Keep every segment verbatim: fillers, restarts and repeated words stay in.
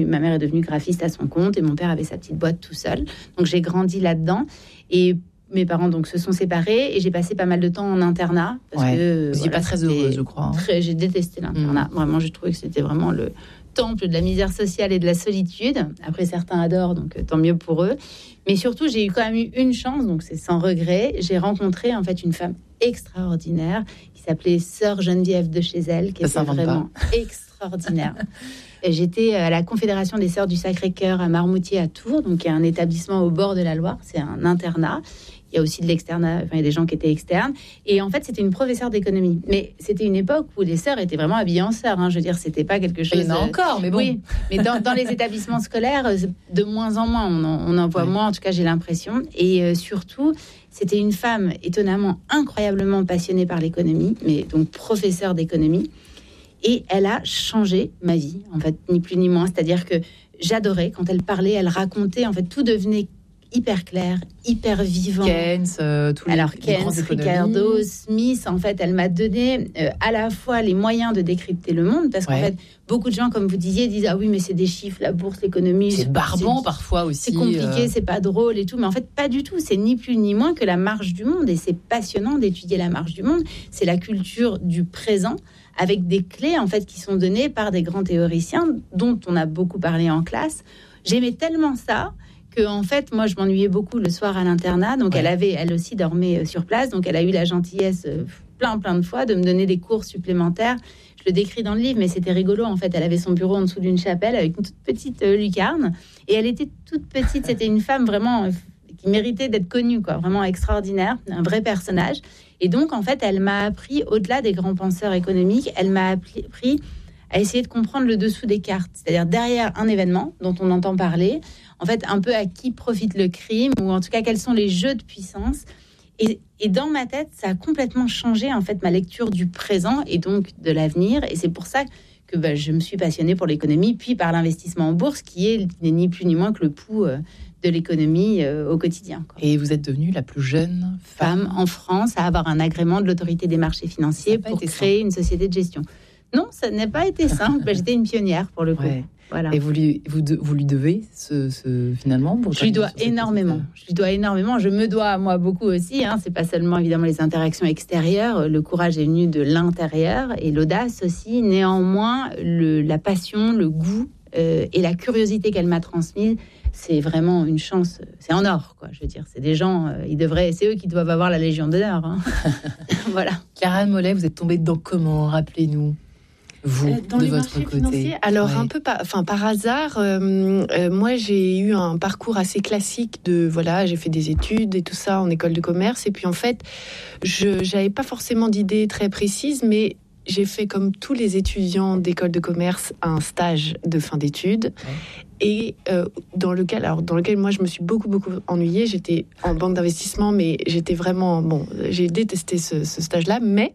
Ma mère est devenue graphiste à son compte et mon père avait sa petite boîte tout seul. Donc j'ai grandi là-dedans et mes parents donc se sont séparés et j'ai passé pas mal de temps en internat parce ouais. que vous n'étiez voilà, pas très heureuse, je crois. Hein. Très, j'ai détesté l'internat. Mmh. Vraiment, je trouvais que c'était vraiment le temple de la misère sociale et de la solitude. Après, certains adorent, donc tant mieux pour eux. Mais surtout, j'ai eu quand même eu une chance, donc c'est sans regret. J'ai rencontré en fait une femme extraordinaire qui s'appelait Sœur Geneviève de Chézel, qui était vraiment pas. extraordinaire. J'étais à la Confédération des Sœurs du Sacré-Cœur à Marmoutier à Tours, donc il y a un établissement au bord de la Loire, c'est un internat. Il y a aussi de l'externe, enfin, il y a des gens qui étaient externes. Et en fait, c'était une professeure d'économie. Mais c'était une époque où les sœurs étaient vraiment habillées en sœurs. Hein. Je veux dire, c'était pas quelque chose... Il y en a encore, mais bon. Oui, mais dans, dans les établissements scolaires, de moins en moins, on en, on en voit ouais. moins, en tout cas, j'ai l'impression. Et euh, surtout, c'était une femme étonnamment, incroyablement passionnée par l'économie, mais donc professeure d'économie. Et elle a changé ma vie, en fait, ni plus ni moins. C'est-à-dire que j'adorais, quand elle parlait, elle racontait, en fait, tout devenait hyper clair, hyper vivant. Keynes, euh, tous les, Alors, les Keynes, Ricardo, Smith, en fait, elle m'a donné euh, à la fois les moyens de décrypter le monde, parce ouais. qu'en fait, beaucoup de gens, comme vous disiez, disent « Ah oui, mais c'est des chiffres, la bourse, l'économie... » C'est barbant c'est, parfois aussi. C'est compliqué, euh... c'est pas drôle et tout, mais en fait, pas du tout. C'est ni plus ni moins que la marche du monde, et c'est passionnant d'étudier la marche du monde. C'est la culture du présent, avec des clés, en fait, qui sont données par des grands théoriciens, dont on a beaucoup parlé en classe. J'aimais tellement ça... que en fait, moi, je m'ennuyais beaucoup le soir à l'internat. Donc, ouais. elle avait, elle aussi dormait sur place. Donc, elle a eu la gentillesse plein, plein de fois de me donner des cours supplémentaires. Je le décris dans le livre, mais c'était rigolo. En fait, elle avait son bureau en dessous d'une chapelle avec une toute petite lucarne. Et elle était toute petite. C'était une femme vraiment qui méritait d'être connue, quoi. Vraiment extraordinaire, un vrai personnage. Et donc, en fait, elle m'a appris, au-delà des grands penseurs économiques, elle m'a appris à essayer de comprendre le dessous des cartes. C'est-à-dire derrière un événement dont on entend parler, en fait, un peu à qui profite le crime, ou en tout cas, quels sont les jeux de puissance. Et, et dans ma tête, ça a complètement changé, en fait, ma lecture du présent et donc de l'avenir. Et c'est pour ça que bah, je me suis passionnée pour l'économie, puis par l'investissement en bourse, qui est ni plus ni moins que le pouls euh, de l'économie euh, au quotidien. Quoi. Et vous êtes devenue la plus jeune femme, femme en France à avoir un agrément de l'autorité des marchés financiers pour créer simple. Une société de gestion. Non, ça n'a pas été simple. J'étais une pionnière, pour le coup. Ouais. Voilà. Et vous lui, vous, de, vous lui devez ce, ce finalement pour Je lui dois énormément. Petite... Je lui dois énormément. Je me dois à moi beaucoup aussi. Hein. C'est pas seulement évidemment les interactions extérieures. Le courage est venu de l'intérieur et l'audace aussi. Néanmoins, le, la passion, le goût euh, et la curiosité qu'elle m'a transmise, c'est vraiment une chance. C'est en or, quoi. Je veux dire, c'est des gens. Euh, ils devraient. C'est eux qui doivent avoir la Légion d'honneur. Hein. Voilà. Clara Mollet, vous êtes tombée dedans comment ? Rappelez-nous. Vous, dans de les votre marchés côté. Financiers. Alors ouais. un peu par, enfin par hasard, euh, euh, moi j'ai eu un parcours assez classique de voilà, j'ai fait des études et tout ça en école de commerce et puis en fait, je j'avais pas forcément d'idées très précises, mais j'ai fait comme tous les étudiants d'école de commerce un stage de fin d'études ouais. et euh, dans lequel alors dans lequel moi je me suis beaucoup beaucoup ennuyée. J'étais en banque d'investissement, mais j'étais vraiment bon, j'ai détesté ce, ce stage-là, mais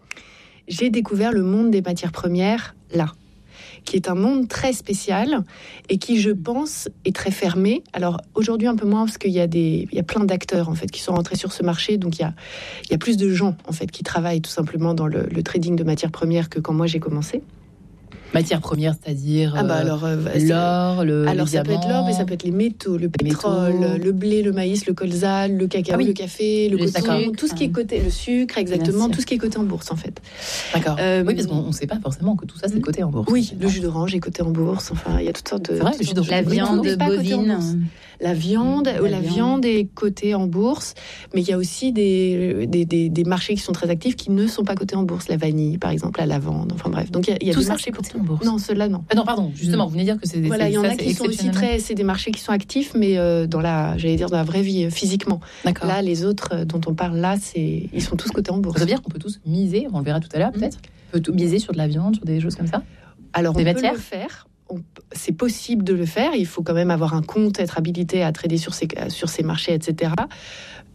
j'ai découvert le monde des matières premières là, qui est un monde très spécial et qui, je pense, est très fermé. Alors aujourd'hui un peu moins parce qu'il y a des, il y a plein d'acteurs en fait qui sont rentrés sur ce marché, donc il y a, il y a plus de gens en fait qui travaillent tout simplement dans le, le trading de matières premières que quand moi j'ai commencé. Matières premières, c'est-à-dire ah bah alors, euh, l'or, le alors les ça diamants. peut être l'or, mais ça peut être les métaux, le les pétrole, métaux. Le blé, le maïs, le colza, le cacao, ah oui. Le café, le, le coton, sucre, tout ce qui est coté, le sucre, exactement, tout ce qui est coté en bourse en fait. D'accord. Euh, oui, parce qu'on ne sait pas forcément que tout ça c'est coté en bourse. Oui, le jus d'orange est coté en bourse. Enfin, il y a toutes sortes de. C'est vrai, le jus d'orange. La viande bovine. La viande, la, la viande. viande est cotée en bourse, mais il y a aussi des, des, des, des marchés qui sont très actifs qui ne sont pas cotés en bourse. La vanille, par exemple, la lavande, enfin bref. Donc il y a, il y a tout des ça, marchés cotés en bourse. Non, ceux-là non. Ah non, pardon. Justement, vous venez dire que c'est des. Voilà, il y en ça, a qui sont aussi très. C'est des marchés qui sont actifs, mais euh, dans la, j'allais dire dans la vraie vie, euh, physiquement. D'accord. Là, les autres euh, dont on parle là, c'est, ils sont tous cotés en bourse. Ça veut dire qu'on peut tous miser. On le verra tout à l'heure, peut-être. On peut tout miser sur de la viande, sur des choses comme ça. Alors des on matières. peut le faire. On, c'est possible de le faire. Il faut quand même avoir un compte, être habilité à trader sur ces, sur ces marchés, et cetera.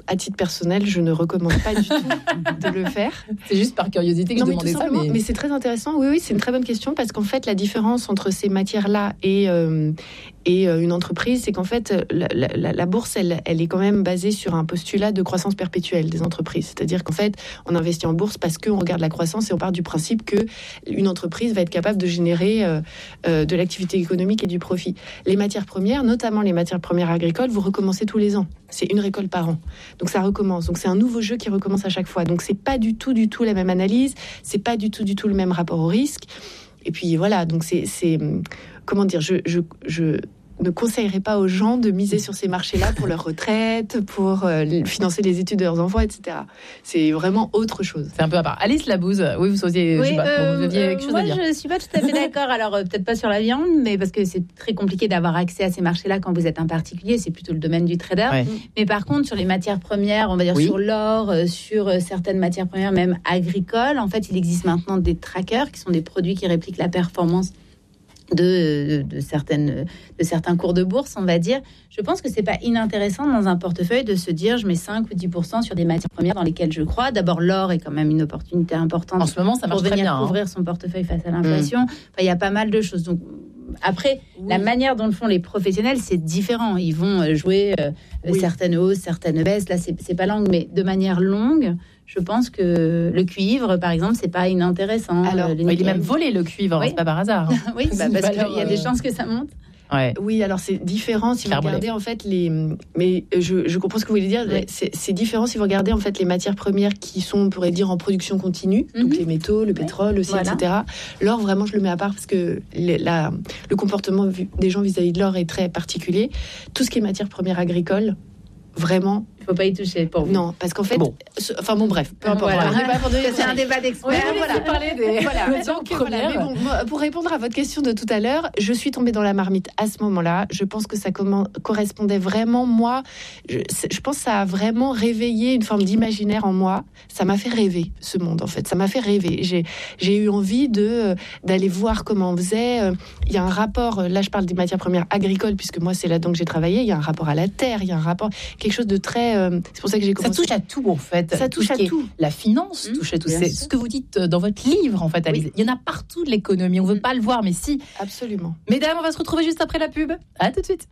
à titre personnel, je ne recommande pas du tout de le faire. C'est juste par curiosité que non, je mais demandais ça. Mais... mais c'est très intéressant. Oui, oui, c'est une très bonne question parce qu'en fait, la différence entre ces matières-là et, euh, et une entreprise, c'est qu'en fait, la, la, la bourse, elle, elle est quand même basée sur un postulat de croissance perpétuelle des entreprises. C'est-à-dire qu'en fait, on investit en bourse parce qu'on regarde la croissance et on part du principe qu'une entreprise va être capable de générer euh, euh, de l'activité économique et du profit. Les matières premières, notamment les matières premières agricoles, vous recommencez tous les ans. C'est une récolte par an. Donc ça recommence. Donc c'est un nouveau jeu qui recommence à chaque fois. Donc c'est pas du tout, du tout la même analyse. C'est pas du tout, du tout le même rapport au risque. Et puis voilà. Donc c'est, c'est comment dire, je, je, je ne conseillerais pas aux gens de miser sur ces marchés-là pour leur retraite, pour euh, financer les études de leurs enfants, et cetera. C'est vraiment autre chose. C'est un peu à part. Alice Labouze, oui, vous osiez, oui, je sais pas, euh, vous aviez quelque chose moi, à dire. Moi, je suis pas tout à fait d'accord. Alors, euh, peut-être pas sur la viande, mais parce que c'est très compliqué d'avoir accès à ces marchés-là quand vous êtes un particulier. C'est plutôt le domaine du trader. Ouais. Mais par contre, sur les matières premières, on va dire oui. sur l'or, euh, sur euh, certaines matières premières, même agricoles, en fait, il existe maintenant des trackers qui sont des produits qui répliquent la performance De, de, de, certaines, de certains cours de bourse, on va dire. Je pense que c'est pas inintéressant dans un portefeuille de se dire je mets cinq ou dix pour cent sur des matières premières dans lesquelles je crois. D'abord, l'or est quand même une opportunité importante. En ce moment, ça marche pour venir très bien, couvrir hein. son portefeuille face à l'inflation. Mmh. Enfin, il y a pas mal de choses. Donc, après, oui. la manière dont le font les professionnels, c'est différent. Ils vont jouer euh, oui. certaines hausses, certaines baisses. Là, c'est, c'est pas longue, mais de manière longue, je pense que le cuivre, par exemple, c'est pas inintéressant. Alors, il est même volé le cuivre, oui. c'est pas par hasard. Hein. oui, bah, parce qu'il y a des chances que ça monte. Ouais. Oui, alors c'est différent si vous regardez en fait les. Mais je, je comprends ce que vous voulez dire. Ouais. C'est, c'est différent si vous regardez en fait les matières premières qui sont, on pourrait dire, en production continue, mm-hmm. donc les métaux, le pétrole ouais. aussi, voilà. et cetera. L'or, vraiment, je le mets à part parce que les, la, le comportement des gens vis-à-vis de l'or est très particulier. Tout ce qui est matières premières agricoles, vraiment. Il ne faut pas y toucher pour vous. Non, parce qu'en fait, bon. Ce, enfin bon, bref, peu importe. Voilà. Voilà. C'est un débat d'experts. Oui, voilà. Parler des. Voilà. Donc, voilà. Mais bon, pour répondre à votre question de tout à l'heure, je suis tombée dans la marmite à ce moment-là. Je pense que ça comment, correspondait vraiment moi. Je, je pense que ça a vraiment réveillé une forme d'imaginaire en moi. Ça m'a fait rêver ce monde en fait. Ça m'a fait rêver. J'ai, j'ai eu envie de d'aller voir comment on faisait. Il y a un rapport. Là, je parle des matières premières agricoles puisque moi, c'est là-dedans que j'ai travaillé. Il y a un rapport à la terre. Il y a un rapport quelque chose de très c'est pour ça que j'ai commencé. Ça touche à tout en fait. Ça touche à tout. La finance mmh, touche à tout. C'est sûr. Ce que vous dites dans votre livre en fait, Alice. Oui. Il y en a partout de l'économie. On veut mmh. pas le voir, mais si. Absolument. Mesdames, on va se retrouver juste après la pub. À tout de suite.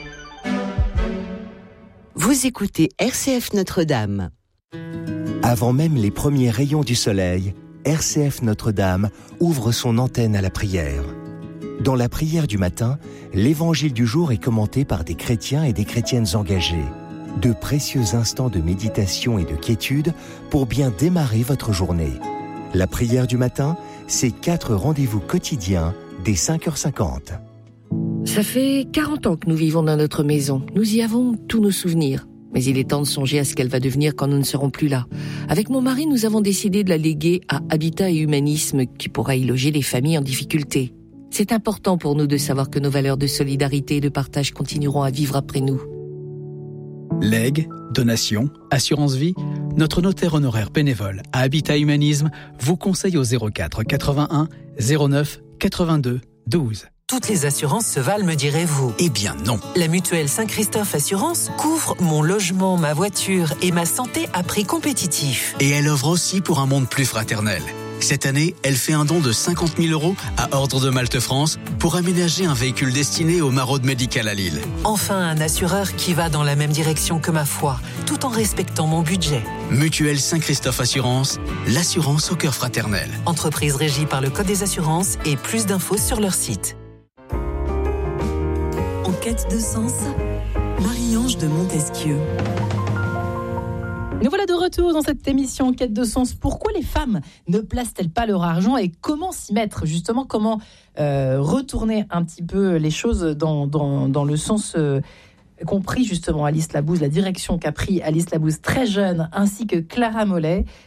Vous écoutez R C F Notre-Dame. Avant même les premiers rayons du soleil, R C F Notre-Dame ouvre son antenne à la prière. Dans la prière du matin, l'évangile du jour est commenté par des chrétiens et des chrétiennes engagés. De précieux instants de méditation et de quiétude pour bien démarrer votre journée. La prière du matin, c'est quatre rendez-vous quotidiens dès cinq heures cinquante. Ça fait quarante ans que nous vivons dans notre maison. Nous y avons tous nos souvenirs. Mais il est temps de songer à ce qu'elle va devenir quand nous ne serons plus là. Avec mon mari, nous avons décidé de la léguer à Habitat et Humanisme qui pourra y loger les familles en difficulté. C'est important pour nous de savoir que nos valeurs de solidarité et de partage continueront à vivre après nous. Legs, donations, assurance vie, notre notaire honoraire bénévole à Habitat Humanisme vous conseille au zéro quatre quatre-vingt-un zéro neuf quatre-vingt-deux douze. Toutes les assurances se valent, me direz-vous. Eh bien non. La mutuelle Saint-Christophe Assurance couvre mon logement, ma voiture et ma santé à prix compétitif. Et elle offre aussi pour un monde plus fraternel. Cette année, elle fait un don de cinquante mille euros à Ordre de Malte France pour aménager un véhicule destiné aux maraudes médicales à Lille. Enfin, un assureur qui va dans la même direction que ma foi, tout en respectant mon budget. Mutuelle Saint-Christophe Assurance, l'assurance au cœur fraternel. Entreprise régie par le Code des assurances et plus d'infos sur leur site. En quête de sens, Marie-Ange de Montesquieu. Nous voilà de retour dans cette émission Quête de sens. Pourquoi les femmes ne placent-elles pas leur argent et comment s'y mettre ? Justement, comment euh, retourner un petit peu les choses dans, dans, dans le sens euh, qu'ont pris justement Alice Labouze, la direction qu'a pris Alice Labouze très jeune, ainsi que Clara Mollet.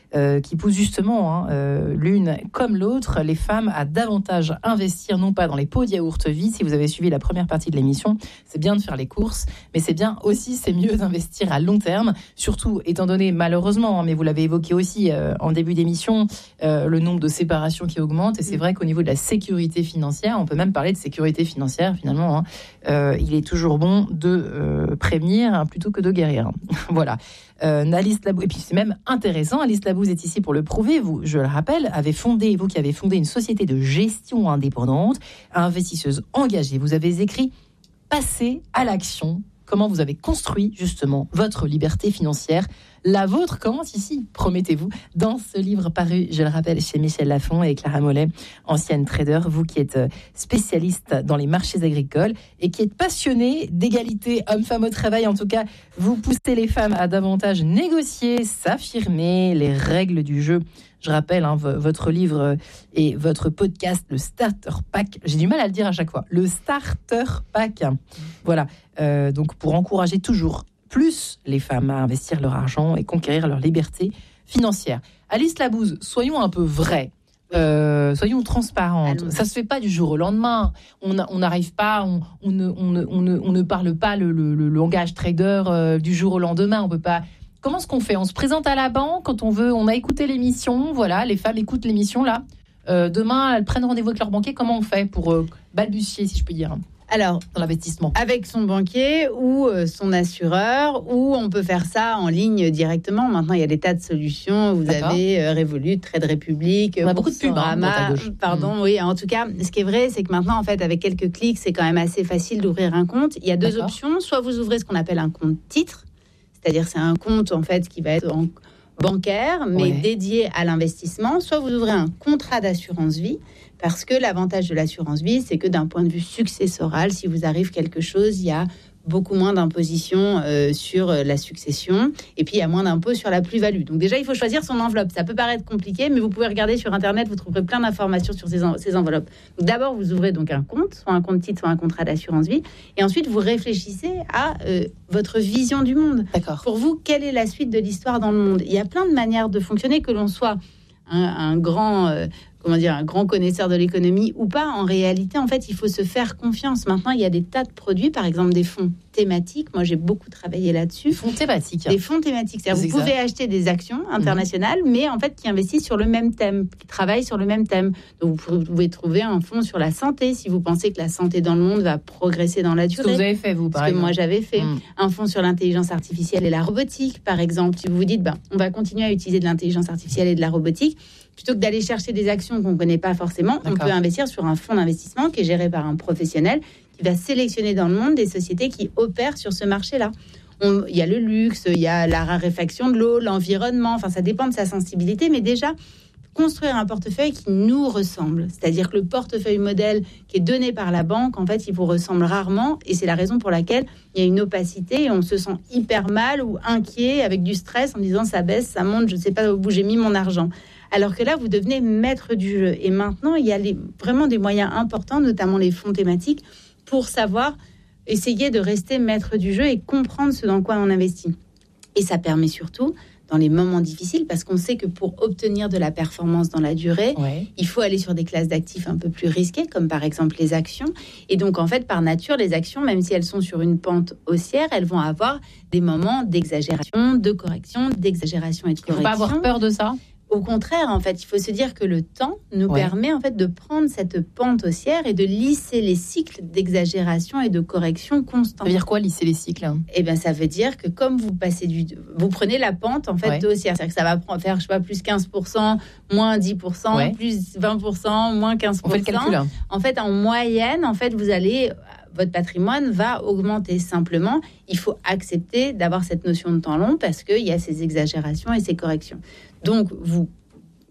euh, qui pousse justement hein, euh, l'une comme l'autre les femmes à davantage investir, non pas dans les pots de yaourt vide. Si vous avez suivi la première partie de l'émission, c'est bien de faire les courses, mais c'est bien aussi, c'est mieux d'investir à long terme, surtout étant donné malheureusement, hein, mais vous l'avez évoqué aussi euh, en début d'émission, euh, le nombre de séparations qui augmente. Et c'est vrai qu'au niveau de la sécurité financière, on peut même parler de sécurité financière finalement, hein, euh, il est toujours bon de euh, prévenir hein, plutôt que de guérir. Voilà. Euh, Alice Labouze, et puis c'est même intéressant, Alice Labouze est ici pour le prouver. Vous, je le rappelle, avez fondé, vous qui avez fondé une société de gestion indépendante, investisseuse engagée. Vous avez écrit « Passer à l'action ». Comment vous avez construit justement votre liberté financière. La vôtre commence ici, promettez-vous, dans ce livre paru, je le rappelle, chez Michel Lafon et Clara Mollet, ancienne trader, vous qui êtes spécialiste dans les marchés agricoles et qui êtes passionné d'égalité homme-femme au travail. En tout cas, vous poussez les femmes à davantage négocier, s'affirmer, les règles du jeu. Je rappelle, hein, v- votre livre et votre podcast, le Starter Pack. J'ai du mal à le dire à chaque fois. Le Starter Pack. Voilà. Euh, donc, pour encourager toujours plus les femmes à investir leur argent et conquérir leur liberté financière. Alice Labouze, soyons un peu vrais. Euh, soyons transparentes. Allons. Ça se fait pas du jour au lendemain. On n'arrive pas, on, on, ne, on, ne, on, ne, on ne parle pas le, le, le langage trader euh, du jour au lendemain. On peut pas. Comment est-ce qu'on fait ? On se présente à la banque quand on veut. On a écouté l'émission. Voilà, les femmes écoutent l'émission là. Euh, demain, elles prennent rendez-vous avec leur banquier. Comment on fait pour euh, balbutier, si je peux dire ? Alors, dans l'investissement. Avec son banquier ou euh, son assureur, ou on peut faire ça en ligne directement. Maintenant, il y a des tas de solutions. Vous D'accord. avez euh, Revolut, Trade Republic, on a beaucoup de pubs, hein, pardon, mmh. oui. En tout cas, ce qui est vrai, c'est que maintenant, en fait, avec quelques clics, c'est quand même assez facile d'ouvrir un compte. Il y a deux D'accord. options. Soit vous ouvrez ce qu'on appelle un compte titre, c'est-à-dire c'est un compte en fait qui va être en bancaire, mais ouais. dédié à l'investissement. Soit vous ouvrez un contrat d'assurance vie. Parce que l'avantage de l'assurance vie, c'est que d'un point de vue successoral, si vous arrive quelque chose, il y a beaucoup moins d'imposition euh, sur la succession. Et puis, il y a moins d'impôts sur la plus-value. Donc déjà, il faut choisir son enveloppe. Ça peut paraître compliqué, mais vous pouvez regarder sur Internet, vous trouverez plein d'informations sur ces, en- ces enveloppes. Donc d'abord, vous ouvrez donc un compte, soit un compte titre, soit un contrat d'assurance vie. Et ensuite, vous réfléchissez à euh, votre vision du monde. D'accord. Pour vous, quelle est la suite de l'histoire dans le monde ? Il y a plein de manières de fonctionner, que l'on soit un, un grand... Euh, comment dire, un grand connaisseur de l'économie ou pas, en réalité, en fait, il faut se faire confiance. Maintenant, il y a des tas de produits, par exemple des fonds thématiques. Moi, j'ai beaucoup travaillé là-dessus. Des fonds thématiques. Des fonds thématiques. C'est-à-dire, vous pouvez acheter des actions internationales, mmh. mais en fait, qui investissent sur le même thème, qui travaillent sur le même thème. Donc, vous pouvez trouver un fonds sur la santé, si vous pensez que la santé dans le monde va progresser dans la durée. Ce que vous avez fait, vous, par Ce exemple. que moi, j'avais fait. Mmh. Un fonds sur l'intelligence artificielle et la robotique, par exemple. Si vous vous dites, ben, on va continuer à utiliser de l'intelligence artificielle et de la robotique, plutôt que d'aller chercher des actions qu'on ne connaît pas forcément, D'accord. on peut investir sur un fonds d'investissement qui est géré par un professionnel qui va sélectionner dans le monde des sociétés qui opèrent sur ce marché-là. On, il y a le luxe, il y a la raréfaction de l'eau, l'environnement, enfin ça dépend de sa sensibilité, mais déjà construire un portefeuille qui nous ressemble. C'est-à-dire que le portefeuille modèle qui est donné par la banque, en fait, il vous ressemble rarement, et c'est la raison pour laquelle il y a une opacité et on se sent hyper mal ou inquiet avec du stress en disant ça baisse, ça monte, je ne sais pas où j'ai mis mon argent. Alors que là, vous devenez maître du jeu. Et maintenant, il y a les, vraiment des moyens importants, notamment les fonds thématiques, pour savoir essayer de rester maître du jeu et comprendre ce dans quoi on investit. Et ça permet surtout, dans les moments difficiles, parce qu'on sait que pour obtenir de la performance dans la durée, ouais. il faut aller sur des classes d'actifs un peu plus risquées, comme par exemple les actions. Et donc, en fait, par nature, les actions, même si elles sont sur une pente haussière, elles vont avoir des moments d'exagération, de correction, d'exagération et de correction. Il ne faut pas avoir peur de ça ? Au contraire, en fait, il faut se dire que le temps nous ouais. permet en fait de prendre cette pente haussière et de lisser les cycles d'exagération et de correction constants. Ça veut dire quoi, lisser les cycles ? Eh bien, ça veut dire que comme vous passez du, vous prenez la pente en fait ouais. haussière, c'est-à-dire que ça va faire, je sais pas, plus quinze pour cent, moins dix pour cent, ouais. plus vingt pour cent, moins quinze pour cent. On fait le calcul. Hein. En fait, en moyenne, en fait, vous allez, votre patrimoine va augmenter. Simplement, il faut accepter d'avoir cette notion de temps long parce qu'il y a ces exagérations et ces corrections. Donc, vous,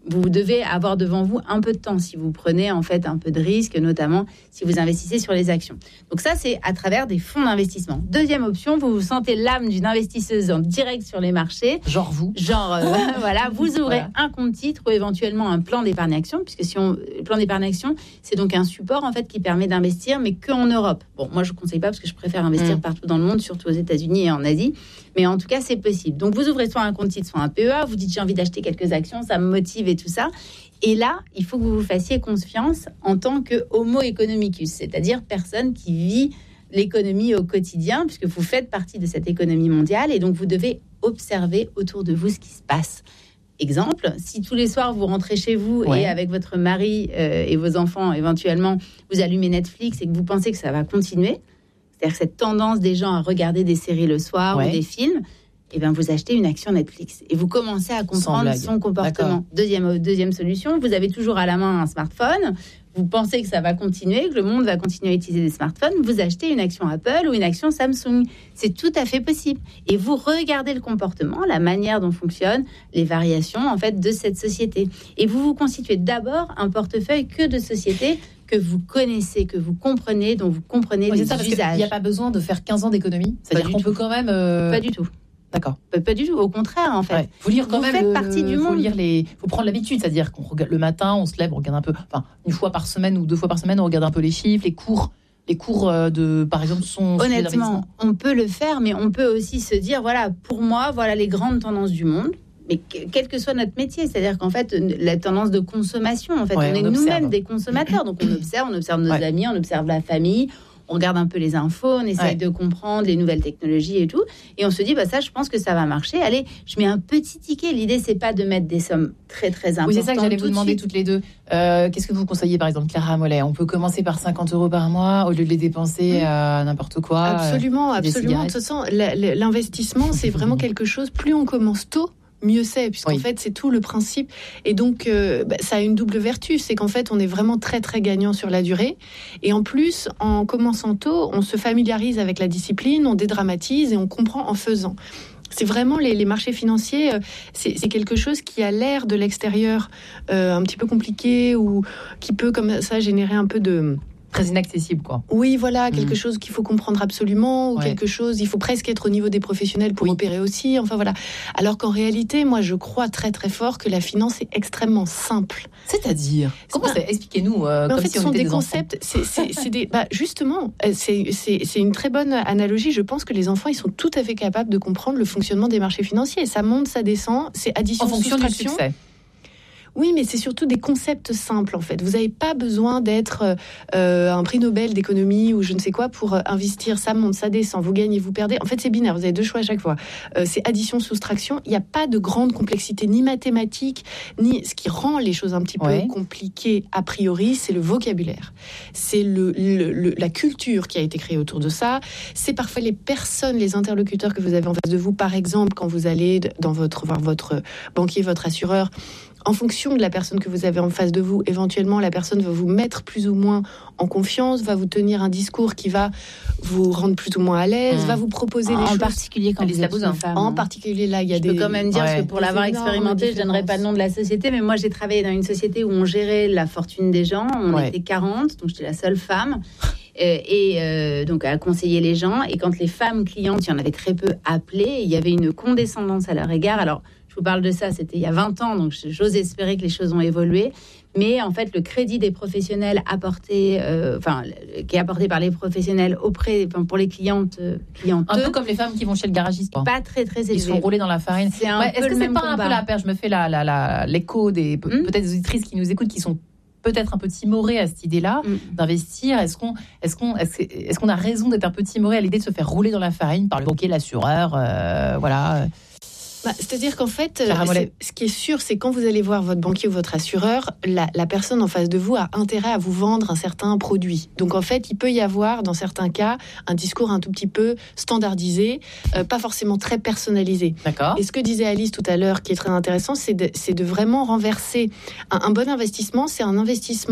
vous devez avoir devant vous un peu de temps si vous prenez en fait un peu de risque, notamment si vous investissez sur les actions. Donc ça, c'est à travers des fonds d'investissement. Deuxième option, vous vous sentez l'âme d'une investisseuse en direct sur les marchés. Genre vous. Genre, euh, voilà, vous ouvrez voilà. un compte titre ou éventuellement un plan d'épargne action, puisque si on, le plan d'épargne action, c'est donc un support en fait qui permet d'investir, mais qu'en Europe. Bon, moi je ne conseille pas parce que je préfère investir mmh. partout dans le monde, surtout aux États-Unis et en Asie. Mais en tout cas, c'est possible. Donc, vous ouvrez soit un compte titre, soit un P E A. Vous dites, j'ai envie d'acheter quelques actions, ça me motive et tout ça. Et là, il faut que vous vous fassiez confiance en tant que homo economicus, c'est-à-dire personne qui vit l'économie au quotidien, puisque vous faites partie de cette économie mondiale. Et donc, vous devez observer autour de vous ce qui se passe. Exemple, si tous les soirs, vous rentrez chez vous ouais. et avec votre mari euh, et vos enfants, éventuellement, vous allumez Netflix et que vous pensez que ça va continuer, c'est-à-dire cette tendance des gens à regarder des séries le soir ouais. ou des films, eh bien vous achetez une action Netflix et vous commencez à comprendre son comportement. Deuxième, deuxième solution, vous avez toujours à la main un smartphone, vous pensez que ça va continuer, que le monde va continuer à utiliser des smartphones, vous achetez une action Apple ou une action Samsung. C'est tout à fait possible. Et vous regardez le comportement, la manière dont fonctionnent les variations en fait de cette société. Et vous vous constituez d'abord un portefeuille que de sociétés que vous connaissez, que vous comprenez, dont vous comprenez oui, les usages. Il n'y a pas besoin de faire quinze ans d'économie. C'est-à-dire qu'on tout. peut quand même... Euh... Pas du tout. D'accord. Pas, pas du tout, au contraire, en fait. Ouais. Faut lire quand vous même faites le, partie du faut monde. Lire les, faut prendre l'habitude, c'est-à-dire qu'on regarde le matin, on se lève, on regarde un peu, enfin, une fois par semaine ou deux fois par semaine, on regarde un peu les chiffres, les cours. Les cours de, par exemple, sont... Honnêtement, on peut le faire, mais on peut aussi se dire, voilà, pour moi, voilà les grandes tendances du monde. Mais quel que soit notre métier, c'est-à-dire qu'en fait, la tendance de consommation, en fait, ouais, on, on est observe. nous-mêmes des consommateurs, donc on observe, on observe nos ouais. amis, on observe la famille, on regarde un peu les infos, on essaye ouais. de comprendre les nouvelles technologies et tout, et on se dit, bah ça, je pense que ça va marcher. Allez, je mets un petit ticket. L'idée, c'est pas de mettre des sommes très très importantes. Oui, c'est ça que j'allais vous demander toutes les deux. Euh, qu'est-ce que vous conseillez, par exemple, Clara Mollet? On peut commencer par cinquante euros par mois au lieu de les dépenser à n'importe quoi. Absolument, euh, absolument. De toute façon, l'investissement, c'est vraiment quelque chose. Plus on commence tôt, mieux c'est, puisqu'en oui. fait, c'est tout le principe. Et donc, euh, bah, ça a une double vertu, c'est qu'en fait, on est vraiment très, très gagnant sur la durée. Et en plus, en commençant tôt, on se familiarise avec la discipline, on dédramatise et on comprend en faisant. C'est vraiment les, les marchés financiers, euh, c'est, c'est quelque chose qui a l'air de l'extérieur euh, un petit peu compliqué ou qui peut, comme ça, générer un peu de... Très inaccessible, quoi. Oui, voilà, quelque mmh. chose qu'il faut comprendre absolument, ou ouais. quelque chose, il faut presque être au niveau des professionnels pour oui. opérer aussi, enfin voilà. Alors qu'en réalité, moi, je crois très très fort que la finance est extrêmement simple. C'est-à-dire Comment c'est, Expliquez-nous. Euh, comme en fait, si ce on sont était des, des concepts, c'est, c'est, c'est des... Bah, justement, c'est, c'est, c'est une très bonne analogie. Je pense que les enfants, ils sont tout à fait capables de comprendre le fonctionnement des marchés financiers. Ça monte, ça descend, c'est addition, en fonction soustraction. Du succès. Oui, mais c'est surtout des concepts simples, en fait. Vous n'avez pas besoin d'être euh, un prix Nobel d'économie ou je ne sais quoi pour euh, investir. Ça monte, ça descend, vous gagnez, vous perdez. En fait, c'est binaire, vous avez deux choix à chaque fois. Euh, c'est addition, soustraction. Il n'y a pas de grande complexité, ni mathématique, ni... Ce qui rend les choses un petit peu ouais. compliquées a priori, c'est le vocabulaire. C'est le, le, le, la culture qui a été créée autour de ça. C'est parfois les personnes, les interlocuteurs que vous avez en face de vous. Par exemple, quand vous allez dans votre, voir votre banquier, votre assureur, en fonction de la personne que vous avez en face de vous, éventuellement, la personne va vous mettre plus ou moins en confiance, va vous tenir un discours qui va vous rendre plus ou moins à l'aise, mmh. va vous proposer en des choses... En particulier quand vous êtes une femme. En particulier, là, il y a je des... Je peux quand même dire, ouais. que pour l'avoir expérimenté, je ne donnerai pas le nom de la société, mais moi, j'ai travaillé dans une société où on gérait la fortune des gens. On ouais. était quarante, donc j'étais la seule femme. Euh, et euh, donc à conseiller les gens. Et quand les femmes clientes, il y en avait très peu appelées, il y avait une condescendance à leur égard. Alors, je vous parle de ça, c'était il y a vingt ans, donc j'ose espérer que les choses ont évolué. Mais en fait, le crédit des professionnels apporté, euh, enfin, qui est apporté par les professionnels auprès, enfin, pour les clientes, euh, clientes. Un peu comme les femmes qui vont chez le garagiste. Quoi. Pas très très élevé. Ils sont roulés dans la farine. C'est un ouais, peu est-ce que le c'est même pas combat. un peu la paire? Je me fais la, la, la, l'écho des mmh. peut-être des auditrices qui nous écoutent, qui sont peut-être un peu timorées à cette idée-là mmh. d'investir. Est-ce qu'on, est-ce qu'on, est-ce, est-ce qu'on a raison d'être un peu timoré à l'idée de se faire rouler dans la farine par le banquier, l'assureur, euh, voilà. Bah, c'est-à-dire qu'en fait, c'est, ce qui est sûr, c'est quand vous allez voir votre banquier ou votre assureur, la, la personne en face de vous a intérêt à vous vendre un certain produit. Donc en fait, il peut y avoir, dans certains cas, un discours un tout petit peu standardisé, euh, pas forcément très personnalisé. D'accord. Et ce que disait Alice tout à l'heure, qui est très intéressant, c'est de, c'est de vraiment renverser. Un, un bon investissement, c'est un investissement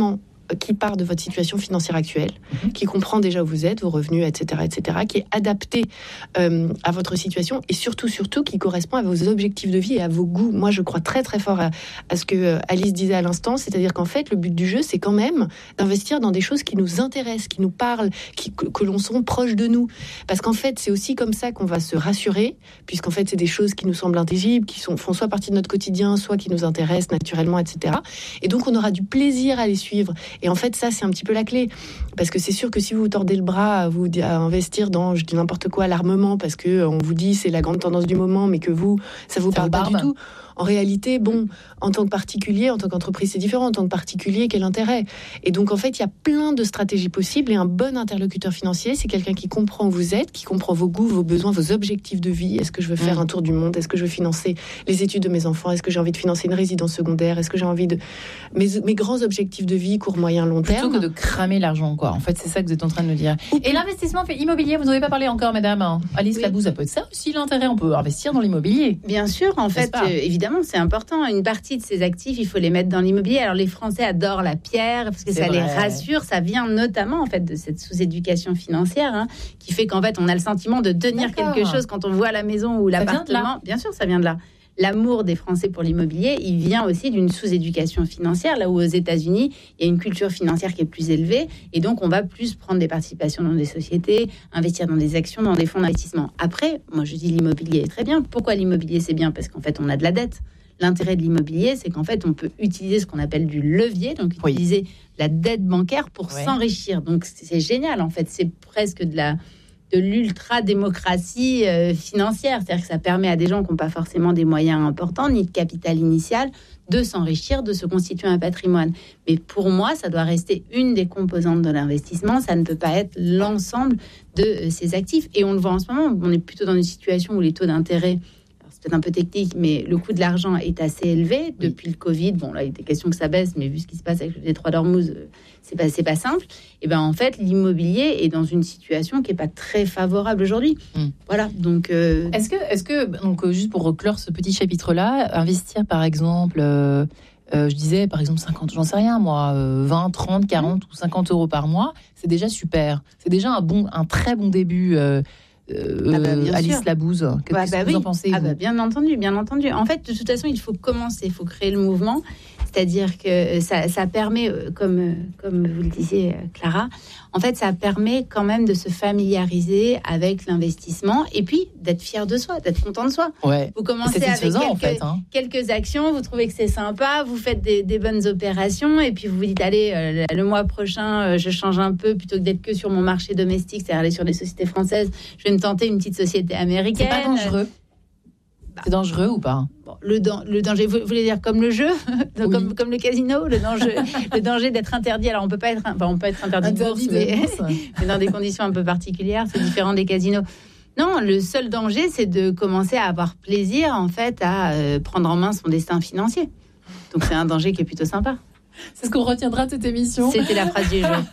qui part de votre situation financière actuelle, mmh. qui comprend déjà où vous êtes, vos revenus, et cetera, et cetera, qui est adapté euh, à votre situation et surtout, surtout, qui correspond à vos objectifs de vie et à vos goûts. Moi, je crois très, très fort à, à ce que Alice disait à l'instant, c'est-à-dire qu'en fait, le but du jeu, c'est quand même d'investir dans des choses qui nous intéressent, qui nous parlent, qui, que, que l'on sent proche de nous. Parce qu'en fait, c'est aussi comme ça qu'on va se rassurer, puisqu'en fait, c'est des choses qui nous semblent intelligibles, qui sont, font soit partie de notre quotidien, soit qui nous intéressent naturellement, et cetera. Et donc, on aura du plaisir à les suivre. Et en fait, ça, c'est un petit peu la clé. Parce que c'est sûr que si vous vous tordez le bras à, vous, à investir dans, je dis n'importe quoi, l'armement, parce qu'on vous dit c'est la grande tendance du moment, mais que vous, ça vous ça parle pas du tout. En réalité, bon, en tant que particulier, en tant qu'entreprise, c'est différent. En tant que particulier, quel intérêt ? Et donc, en fait, il y a plein de stratégies possibles. Et un bon interlocuteur financier, c'est quelqu'un qui comprend où vous êtes, qui comprend vos goûts, vos besoins, vos objectifs de vie. Est-ce que je veux faire mmh. un tour du monde ? Est-ce que je veux financer les études de mes enfants ? Est-ce que j'ai envie de financer une résidence secondaire ? Est-ce que j'ai envie de... Mes, mes grands objectifs de vie, court, moyen, long terme. Plutôt que de cramer l'argent, quoi. En fait, c'est ça que vous êtes en train de me dire. Et l'investissement immobilier, vous n'en avez pas parlé encore, madame Alice oui. Labouze, ça peut être ça aussi, l'intérêt. On peut investir dans l'immobilier. Bien sûr, en fait, euh, évidemment, c'est important. Une partie de ces actifs, il faut les mettre dans l'immobilier. Alors les Français adorent la pierre parce que c'est ça vrai. Les rassure. Ça vient notamment en fait de cette sous-éducation financière hein, qui fait qu'en fait on a le sentiment de tenir D'accord. quelque chose quand on voit la maison ou l'appartement. Bien sûr, ça vient de là. L'amour des Français pour l'immobilier, il vient aussi d'une sous-éducation financière, là où aux États-Unis, il y a une culture financière qui est plus élevée, et donc on va plus prendre des participations dans des sociétés, investir dans des actions, dans des fonds d'investissement. Après, moi je dis l'immobilier est très bien. Pourquoi l'immobilier c'est bien ? Parce qu'en fait on a de la dette. L'intérêt de l'immobilier, c'est qu'en fait, on peut utiliser ce qu'on appelle du levier, donc oui. utiliser la dette bancaire pour oui. s'enrichir. Donc, c'est génial, en fait. C'est presque de la de l'ultra-démocratie euh, financière. C'est-à-dire que ça permet à des gens qui n'ont pas forcément des moyens importants, ni de capital initial, de s'enrichir, de se constituer un patrimoine. Mais pour moi, ça doit rester une des composantes de l'investissement. Ça ne peut pas être l'ensemble de euh, ces actifs. Et on le voit en ce moment, on est plutôt dans une situation où les taux d'intérêt... C'est un peu technique, mais le coût de l'argent est assez élevé depuis oui. le Covid. Bon, là, il était question que ça baisse, mais vu ce qui se passe avec le détroit d'Ormuz, c'est pas, c'est pas simple. Et ben en fait, l'immobilier est dans une situation qui est pas très favorable aujourd'hui. Mm. Voilà. Donc, euh... est-ce que, est-ce que, donc, juste pour reclore ce petit chapitre-là, investir par exemple, euh, euh, je disais par exemple cinquante, j'en sais rien, moi, euh, vingt, trente, quarante mm. ou cinquante euros par mois, c'est déjà super. C'est déjà un bon, un très bon début. Euh, Euh, ah bah, Alice sûr. Labouze, qu'est-ce bah, que bah, vous oui. en pensez ah bah, Bien entendu, bien entendu. En fait, de toute façon, il faut commencer, il faut créer le mouvement. C'est-à-dire que ça, ça permet, comme, comme vous le disiez, Clara, en fait, ça permet quand même de se familiariser avec l'investissement et puis d'être fier de soi, d'être content de soi. Ouais. Vous commencez avec quelques, en fait, hein. quelques actions, vous trouvez que c'est sympa, vous faites des, des bonnes opérations et puis vous vous dites, allez, euh, le mois prochain, euh, je change un peu plutôt que d'être que sur mon marché domestique, c'est-à-dire aller sur des sociétés françaises, je vais me tenter une petite société américaine. C'est pas dangereux. Bah, c'est dangereux ou pas ? Bon, le, dan- le danger, vous voulez dire comme le jeu, oui. comme, comme le casino, le danger, le danger d'être interdit. Alors on peut pas être, enfin, on peut être interdit, interdit de bourse, mais, mais dans des conditions un peu particulières, c'est différent des casinos. Non, le seul danger, c'est de commencer à avoir plaisir en fait à euh, prendre en main son destin financier. Donc c'est un danger qui est plutôt sympa. C'est ce qu'on retiendra de cette émission. C'était la phrase du jour.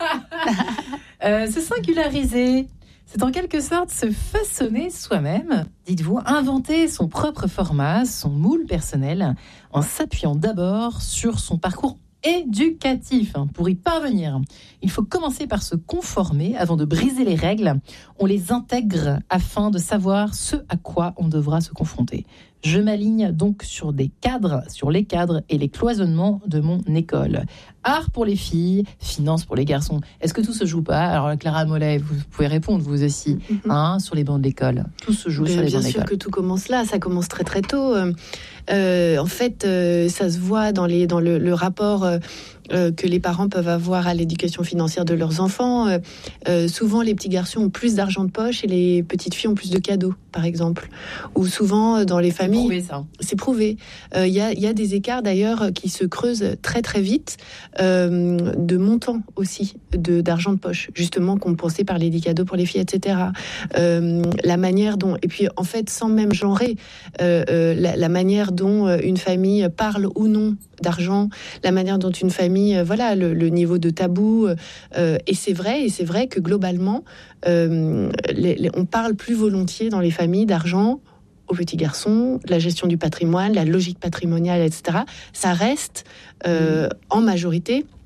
euh, se singulariser. C'est en quelque sorte se façonner soi-même, dites-vous, inventer son propre format, son moule personnel, en s'appuyant d'abord sur son parcours éducatif. Pour y parvenir, il faut commencer par se conformer avant de briser les règles. On les intègre afin de savoir ce à quoi on devra se confronter. Je m'aligne donc sur des cadres, sur les cadres et les cloisonnements de mon école. Art pour les filles, finance pour les garçons. Est-ce que tout se joue pas ? Alors Clara Mollet, vous pouvez répondre vous aussi, mm-hmm. hein, sur les bancs de l'école. Tout se joue Mais sur les bancs de l'école. Bien sûr que tout commence là, ça commence très très tôt. Euh, en fait, euh, ça se voit dans, les, dans le, le rapport euh, euh, que les parents peuvent avoir à l'éducation financière de leurs enfants. Euh, euh, souvent, les petits garçons ont plus d'argent de poche et les petites filles ont plus de cadeaux, par exemple. Ou souvent, dans les familles... C'est prouvé, ça. C'est prouvé. Il euh, y, a, y a des écarts, d'ailleurs, qui se creusent très très vite, euh, de montant aussi, de, d'argent de poche, justement, compensé par les cadeaux pour les filles, et cetera. Euh, la manière dont... Et puis, en fait, sans même genrer, euh, euh, la, la manière dont une famille parle ou non d'argent, la manière dont une famille, euh, voilà, le, le niveau de tabou. Euh, et c'est vrai, et c'est vrai que globalement, euh, les, les, on parle plus volontiers dans les familles d'argent aux petits garçons, la gestion du patrimoine, la logique patrimoniale, et cetera. Ça reste euh, mmh. en majorité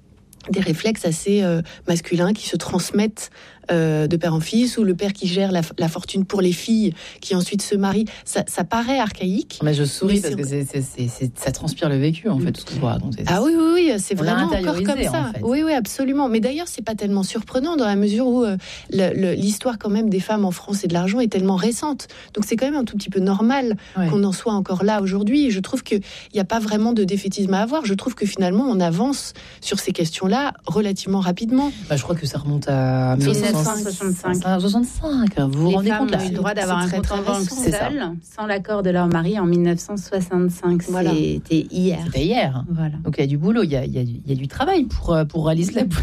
des réflexes assez euh, masculins qui se transmettent euh, de père en fils, ou le père qui gère la, la fortune pour les filles, qui ensuite se marient. Ça, ça paraît archaïque. Mais je souris mais parce c'est... que c'est, c'est, c'est, c'est, ça transpire le vécu, en fait, tout ce qu'on voit. Donc c'est, ah oui, oui, oui, c'est on vraiment encore comme ça. En fait. Oui, oui, absolument. Mais d'ailleurs, c'est pas tellement surprenant dans la mesure où euh, le, le, l'histoire quand même des femmes en France et de l'argent est tellement récente. Donc c'est quand même un tout petit peu normal ouais. qu'on en soit encore là aujourd'hui. Et je trouve qu'il n'y a pas vraiment de défaitisme à avoir. Je trouve que finalement, on avance sur ces questions-là relativement rapidement. Bah, je crois que ça remonte à dix-neuf cent soixante-cinq. soixante-cinq. Vous vous les rendez femmes compte là, ont eu le droit d'avoir un compte en banque seul, sans l'accord de leur mari en dix-neuf cent soixante-cinq. Voilà. C'était hier. C'était hier. Voilà. Donc il y a du boulot, il y a, il y a, du, il y a du travail pour, pour Alice Labousse.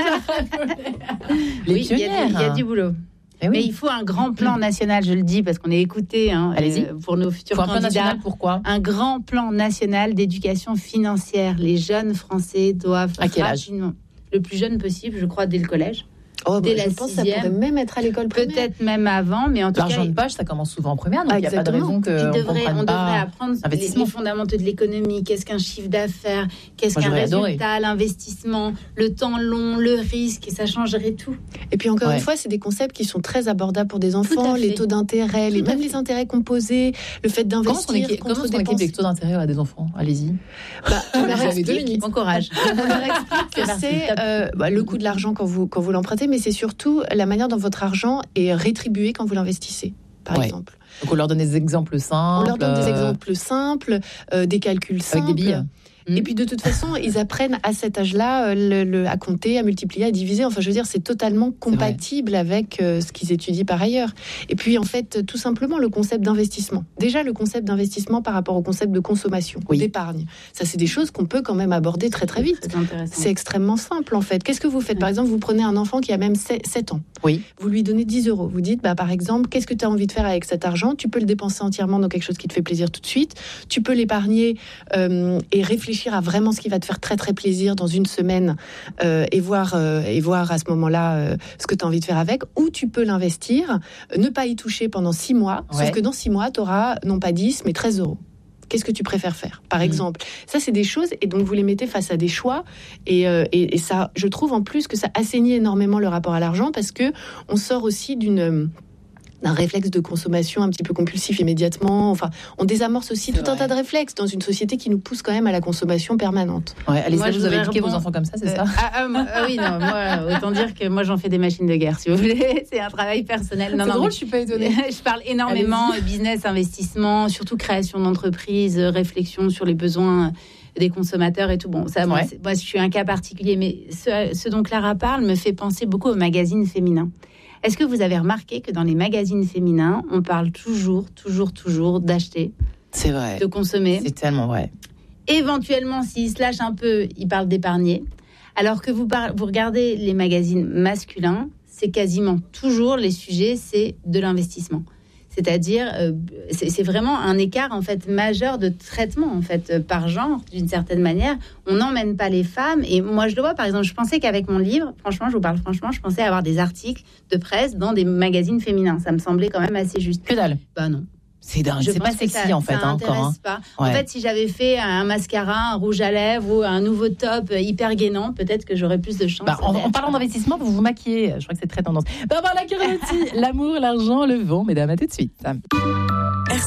Les oui, il y, a du, il y a du boulot. Mais, oui. Mais il faut un grand plan national, je le dis, parce qu'on est écouté hein, Allez-y. Euh, pour nos futurs pour un candidats. Plan national, pourquoi ? Un grand plan national d'éducation financière. Les jeunes Français doivent à quel âge ? Le plus jeune possible, je crois, dès le collège. Oh, dès bah, la je pense sixième, que ça pourrait même être à l'école primaire. Peut-être même avant, mais en tout l'argent cas... de poche, ça commence souvent en première, donc il ah, n'y a pas de raison que on, devrait, on pas devrait apprendre les, les fondamentaux de l'économie. Qu'est-ce qu'un chiffre d'affaires ? Qu'est-ce Moi, qu'un résultat ? Adoré. L'investissement, le temps long, le risque, et ça changerait tout. Et puis encore ouais. une fois, c'est des concepts qui sont très abordables pour des enfants. Les taux d'intérêt, les, même les intérêts composés, le fait d'investir comment équipe, contre comment des équipe les taux d'intérêt à des enfants ? Allez-y. Bah, on leur explique, deux minutes. Bon courage. On leur explique que c'est euh, bah, le coût de l'argent quand vous, quand vous l'empruntez, mais c'est surtout la manière dont votre argent est rétribué quand vous l'investissez, par ouais. exemple. Donc on leur donne des exemples simples. On leur donne des exemples simples, euh, des calculs simples. Avec des billes. Et puis de toute façon, ils apprennent à cet âge-là le, le, à compter, à multiplier, à diviser. Enfin, je veux dire, c'est totalement compatible c'est avec euh, ce qu'ils étudient par ailleurs. Et puis, en fait, tout simplement, le concept d'investissement. Déjà, le concept d'investissement par rapport au concept de consommation, oui. d'épargne. Ça, c'est des choses qu'on peut quand même aborder très, très vite. C'est, c'est extrêmement simple, en fait. Qu'est-ce que vous faites ? Par exemple, vous prenez un enfant qui a même sept ans. Oui. Vous lui donnez dix euros. Vous dites, bah, par exemple, qu'est-ce que tu as envie de faire avec cet argent ? Tu peux le dépenser entièrement dans quelque chose qui te fait plaisir tout de suite. Tu peux l'épargner euh, et réfléchir à vraiment ce qui va te faire très très plaisir dans une semaine euh, et voir euh, et voir à ce moment-là euh, ce que tu as envie de faire avec, ou tu peux l'investir, euh, ne pas y toucher pendant six mois, ouais. sauf que dans six mois tu auras non pas dix mais treize euros. Qu'est-ce que tu préfères faire, par mmh. exemple ? Ça, c'est des choses, et donc vous les mettez face à des choix, et, euh, et, et ça, je trouve en plus que ça assainit énormément le rapport à l'argent, parce que on sort aussi d'une d'un réflexe de consommation un petit peu compulsif immédiatement. Enfin, on désamorce aussi c'est tout vrai. un tas de réflexes dans une société qui nous pousse quand même à la consommation permanente. Ouais, allez, moi, vous avez éduqué vos enfants comme ça, c'est euh, ça ah, ah, moi, ah oui, non, moi, autant dire que moi, j'en fais des machines de guerre, si vous voulez. C'est un travail personnel. Non, c'est non, drôle, je suis pas étonnée. Je parle énormément Allez-y. business, investissement, surtout création d'entreprises, réflexion sur les besoins des consommateurs et tout. Bon, ça, ouais. moi, moi, je suis un cas particulier, mais ce, ce dont Clara parle me fait penser beaucoup aux magazines féminins. Est-ce que vous avez remarqué que dans les magazines féminins, on parle toujours, toujours, toujours d'acheter, c'est vrai, de consommer. C'est tellement vrai. Éventuellement, s'ils se lâchent un peu, ils parlent d'épargner. Alors que vous, par... vous regardez les magazines masculins, c'est quasiment toujours les sujets, c'est de l'investissement. C'est-à-dire, euh, c'est, c'est vraiment un écart en fait majeur de traitement en fait euh, par genre, d'une certaine manière. On n'emmène pas les femmes. Et moi, je le vois, par exemple, je pensais qu'avec mon livre, franchement, je vous parle franchement, je pensais avoir des articles de presse dans des magazines féminins. Ça me semblait quand même assez juste. Que dalle. Bah non. C'est dingue, je c'est pas sexy ça, en fait, ça hein, encore. Hein. Pas. Ouais. En fait, si j'avais fait un mascara, un rouge à lèvres ou un nouveau top hyper gainant, peut-être que j'aurais plus de chance. Bah, en, en parlant d'investissement, vous vous maquillez. Je crois que c'est très tendance. Barbara Lacuriotti, l'amour, l'argent, le vent, mesdames, à tout de suite.